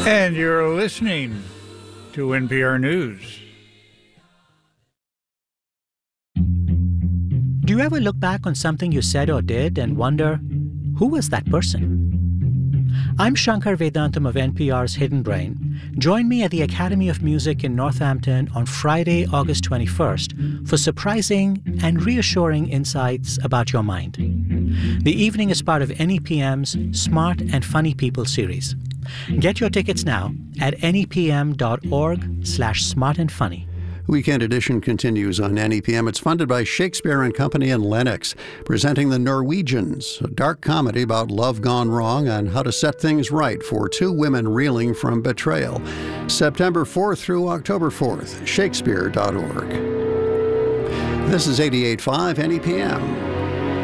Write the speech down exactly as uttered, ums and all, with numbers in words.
And you're listening to N P R News. Do you ever look back on something you said or did and wonder, who was that person? I'm Shankar Vedantam of N P R's Hidden Brain. Join me at the Academy of Music in Northampton on Friday, August twenty-first for surprising and reassuring insights about your mind. The evening is part of N E P M's Smart and Funny People series. Get your tickets now at N E P M dot org slash smart and funny. Weekend Edition continues on N E P M. It's funded by Shakespeare and Company and Lennox, presenting The Norwegians, a dark comedy about love gone wrong and how to set things right for two women reeling from betrayal. September fourth through October fourth, Shakespeare dot org. This is eighty-eight point five N E P M.